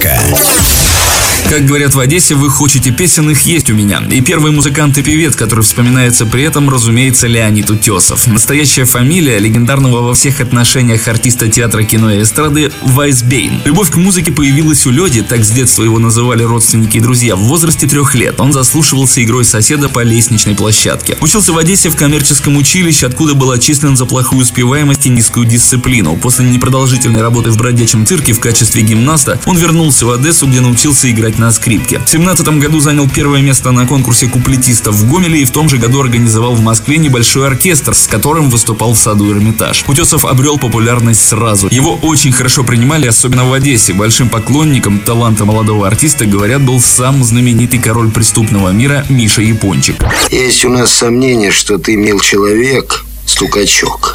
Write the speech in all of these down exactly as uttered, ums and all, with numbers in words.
Как говорят в Одессе, вы хотите песен, их есть у меня. И первый музыкант и певец, который вспоминается при этом, разумеется, Леонид Утесов. Настоящая фамилия легендарного во всех отношениях артиста театра, кино и эстрады Вайсбейн. Любовь к музыке появилась у Лёди, так с детства его называли родственники и друзья, в возрасте трех лет. Он заслушивался игрой соседа по лестничной площадке. Учился в Одессе в коммерческом училище, откуда был отчислен за плохую успеваемость и низкую дисциплину. После непродолжительной работы в бродячем цирке в качестве гимнаста он вернулся в Одессу, где научился играть на скрипке. В семнадцатом году занял первое место на конкурсе куплетистов в Гомеле и в том же году организовал в Москве небольшой оркестр, с которым выступал в саду Эрмитаж. Утесов обрел популярность сразу. Его очень хорошо принимали, особенно в Одессе. Большим поклонником таланта молодого артиста, говорят, был сам знаменитый король преступного мира Миша Япончик. Есть у нас сомнение, что ты, мил человек, стукачок.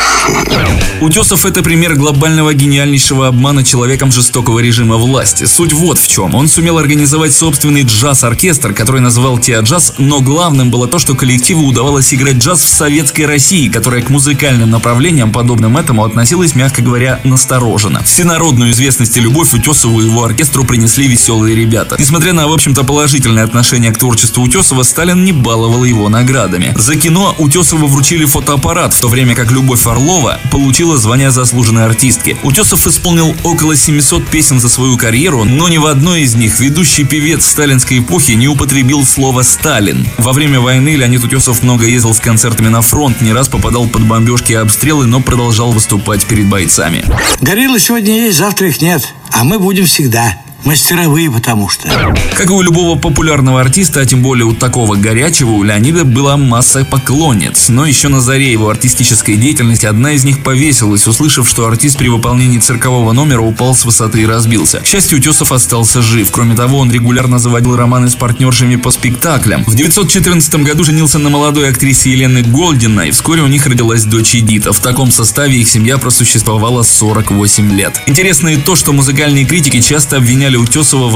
Утесов – это пример глобального гениальнейшего обмана человеком жестокого режима власти. Суть вот в чем. Он сумел организовать собственный джаз-оркестр, который называл «Теаджаз», но главным было то, что коллективу удавалось играть джаз в советской России, которая к музыкальным направлениям, подобным этому, относилась, мягко говоря, настороженно. Всенародную известность и любовь Утесову и его оркестру принесли веселые ребята. Несмотря на, в общем-то, положительное отношение к творчеству Утесова, Сталин не баловал его наградами. За кино Утесову вручили фотоаппарат, в то время как Любовь Орлова получила звание заслуженной артистки. Утесов исполнил около семисот песен за свою карьеру, но ни в одной из них ведущий певец сталинской эпохи не употребил слово «Сталин». Во время войны Леонид Утесов много ездил с концертами на фронт, не раз попадал под бомбежки и обстрелы, но продолжал выступать перед бойцами. Гориллы сегодня есть, завтра их нет, а мы будем всегда. Мастеровые, потому что. Как и у любого популярного артиста, а тем более у такого горячего, у Леонида была масса поклонниц. Но еще на заре его артистической деятельности одна из них повесилась, услышав, что артист при выполнении циркового номера упал с высоты и разбился. К счастью, Утесов остался жив. Кроме того, он регулярно заводил романы с партнершами по спектаклям. В девятьсот четырнадцатом году женился на молодой актрисе Елены Голдиной. Вскоре у них родилась дочь Эдита. В таком составе их семья просуществовала сорок восемь лет. Интересно и то, что музыкальные критики часто обвиняли Утесова в